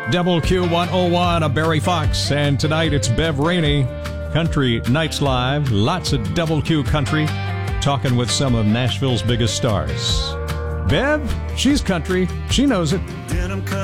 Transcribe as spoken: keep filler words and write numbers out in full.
Double Q one oh one, a Barry Fox, and tonight it's Bev Rainey. Country Nights Live, lots of Double Q country, talking with some of Nashville's biggest stars. Bev, she's country, she knows it.